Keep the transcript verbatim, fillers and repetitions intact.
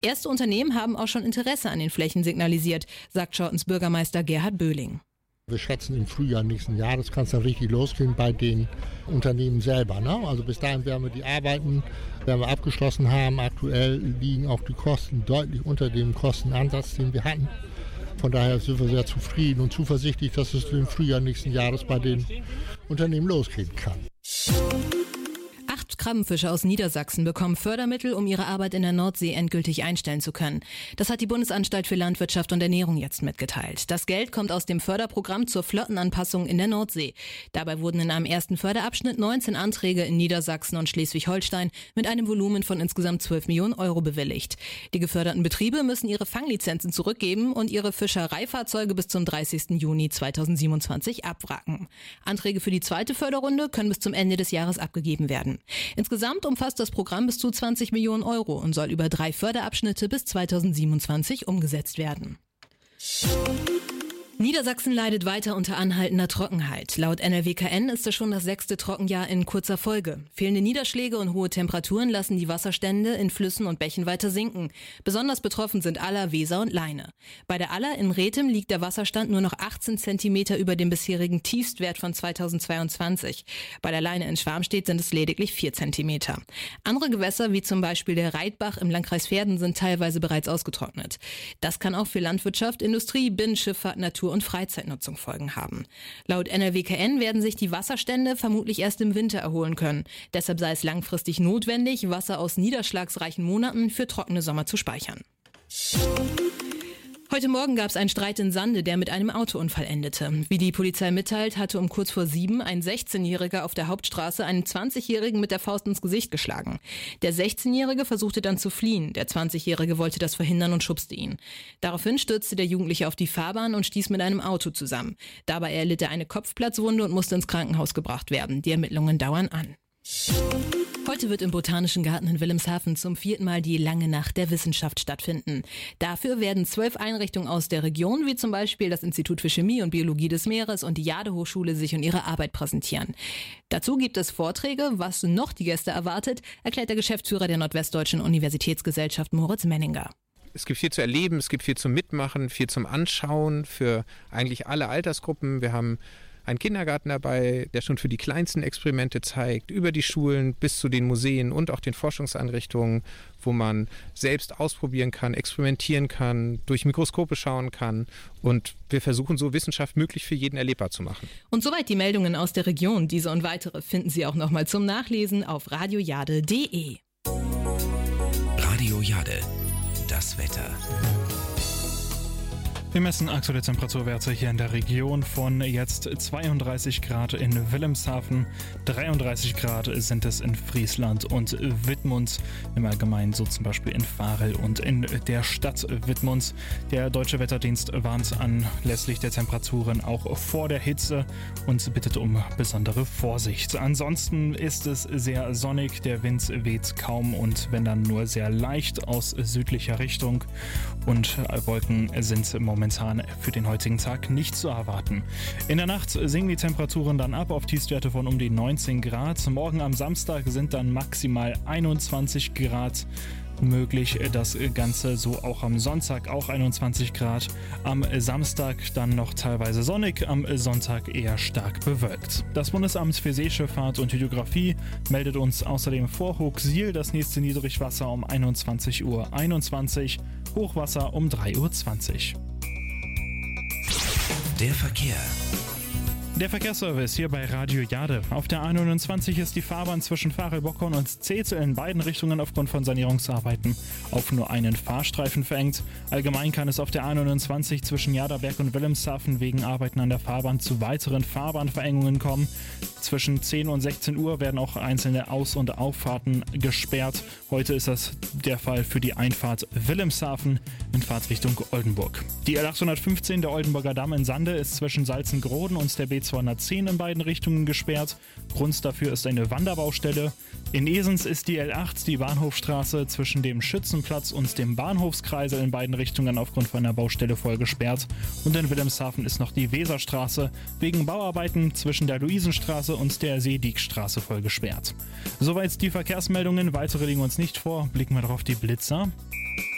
Erste Unternehmen haben auch schon Interesse an den Flächen signalisiert, sagt Schottens Bürgermeister Gerhard Böhling. Wir schätzen im Frühjahr nächsten Jahres kann es dann richtig losgehen bei den Unternehmen selber. Ne? Also bis dahin werden wir die Arbeiten werden wir abgeschlossen haben. Aktuell liegen auch die Kosten deutlich unter dem Kostenansatz, den wir hatten. Von daher sind wir sehr zufrieden und zuversichtlich, dass es im Frühjahr nächsten Jahres bei den Unternehmen losgehen kann. Acht Krabbenfischer aus Niedersachsen bekommen Fördermittel, um ihre Arbeit in der Nordsee endgültig einstellen zu können. Das hat die Bundesanstalt für Landwirtschaft und Ernährung jetzt mitgeteilt. Das Geld kommt aus dem Förderprogramm zur Flottenanpassung in der Nordsee. Dabei wurden in einem ersten Förderabschnitt neunzehn Anträge in Niedersachsen und Schleswig-Holstein mit einem Volumen von insgesamt zwölf Millionen Euro bewilligt. Die geförderten Betriebe müssen ihre Fanglizenzen zurückgeben und ihre Fischereifahrzeuge bis zum dreißigsten Juni zweitausendsiebenundzwanzig abwracken. Anträge für die zweite Förderrunde können bis zum Ende des Jahres abgegeben werden. Insgesamt umfasst das Programm bis zu zwanzig Millionen Euro und soll über drei Förderabschnitte bis zweitausendsiebenundzwanzig umgesetzt werden. Niedersachsen leidet weiter unter anhaltender Trockenheit. Laut N R W K N ist es schon das sechste Trockenjahr in kurzer Folge. Fehlende Niederschläge und hohe Temperaturen lassen die Wasserstände in Flüssen und Bächen weiter sinken. Besonders betroffen sind Aller, Weser und Leine. Bei der Aller in Rethem liegt der Wasserstand nur noch achtzehn Zentimeter über dem bisherigen Tiefstwert von zweitausendzweiundzwanzig. Bei der Leine in Schwarmstedt sind es lediglich vier Zentimeter. Andere Gewässer, wie zum Beispiel der Reitbach im Landkreis Verden, sind teilweise bereits ausgetrocknet. Das kann auch für Landwirtschaft, Industrie, Binnenschifffahrt, Natur und Freizeitnutzung Folgen haben. Laut N R W K N werden sich die Wasserstände vermutlich erst im Winter erholen können. Deshalb sei es langfristig notwendig, Wasser aus niederschlagsreichen Monaten für trockene Sommer zu speichern. Heute Morgen gab es einen Streit in Sande, der mit einem Autounfall endete. Wie die Polizei mitteilt, hatte um kurz vor sieben ein sechzehnjähriger auf der Hauptstraße einen zwanzigjährigen mit der Faust ins Gesicht geschlagen. Der sechzehnjährige versuchte dann zu fliehen. Der zwanzigjährige wollte das verhindern und schubste ihn. Daraufhin stürzte der Jugendliche auf die Fahrbahn und stieß mit einem Auto zusammen. Dabei erlitt er eine Kopfplatzwunde und musste ins Krankenhaus gebracht werden. Die Ermittlungen dauern an. Heute wird im Botanischen Garten in Wilhelmshaven zum vierten Mal die Lange Nacht der Wissenschaft stattfinden. Dafür werden zwölf Einrichtungen aus der Region, wie zum Beispiel das Institut für Chemie und Biologie des Meeres und die Jade-Hochschule, sich und ihre Arbeit präsentieren. Dazu gibt es Vorträge. Was noch die Gäste erwartet, erklärt der Geschäftsführer der Nordwestdeutschen Universitätsgesellschaft Moritz Menninger. Es gibt viel zu erleben, es gibt viel zum Mitmachen, viel zum Anschauen für eigentlich alle Altersgruppen. Wir haben einen Kindergarten dabei, der schon für die kleinsten Experimente zeigt, über die Schulen bis zu den Museen und auch den Forschungseinrichtungen, wo man selbst ausprobieren kann, experimentieren kann, durch Mikroskope schauen kann. Und wir versuchen so Wissenschaft möglich für jeden erlebbar zu machen. Und soweit die Meldungen aus der Region. Diese und weitere finden Sie auch nochmal zum Nachlesen auf radiojade punkt de. Radio Jade, das Wetter. Wir messen aktuelle Temperaturwerte hier in der Region von jetzt zweiunddreißig Grad in Wilhelmshaven, dreiunddreißig Grad sind es in Friesland und Wittmund, im Allgemeinen so zum Beispiel in Varel und in der Stadt Wittmund. Der Deutsche Wetterdienst warnt anlässlich der Temperaturen auch vor der Hitze und bittet um besondere Vorsicht. Ansonsten ist es sehr sonnig, der Wind weht kaum und wenn dann nur sehr leicht aus südlicher Richtung und Wolken sind momentan momentan für den heutigen Tag nicht zu erwarten. In der Nacht sinken die Temperaturen dann ab auf Tiefstwerte von um die neunzehn Grad. Morgen am Samstag sind dann maximal einundzwanzig Grad möglich. Das Ganze so auch am Sonntag, auch einundzwanzig Grad. Am Samstag dann noch teilweise sonnig, am Sonntag eher stark bewölkt. Das Bundesamt für Seeschifffahrt und Hydrographie meldet uns außerdem vor Hochsiel das nächste Niedrigwasser um einundzwanzig Uhr einundzwanzig, Hochwasser um drei Uhr zwanzig. Der Verkehr. Der Verkehrsservice hier bei Radio Jade. Auf der A neunundzwanzig ist die Fahrbahn zwischen Varel-Bockhorn und Zezel in beiden Richtungen aufgrund von Sanierungsarbeiten auf nur einen Fahrstreifen verengt. Allgemein kann es auf der A neunundzwanzig zwischen Jaderberg und Wilhelmshaven wegen Arbeiten an der Fahrbahn zu weiteren Fahrbahnverengungen kommen. Zwischen zehn und sechzehn Uhr werden auch einzelne Aus- und Auffahrten gesperrt. Heute ist das der Fall für die Einfahrt Wilhelmshaven in Fahrtrichtung Oldenburg. Die L achthundertfünfzehn, der Oldenburger Damm in Sande, ist zwischen Salzengroden und der B zweihundertzehn in beiden Richtungen gesperrt. Grund dafür ist eine Wanderbaustelle. In Esens ist die L acht, die Bahnhofstraße, zwischen dem Schützenplatz und dem Bahnhofskreisel in beiden Richtungen aufgrund von einer Baustelle voll gesperrt. Und in Wilhelmshaven ist noch die Weserstraße wegen Bauarbeiten zwischen der Luisenstraße und der Seediekstraße voll gesperrt. Soweit die Verkehrsmeldungen. Weitere liegen uns nicht vor. Blicken wir doch auf die Blitzer.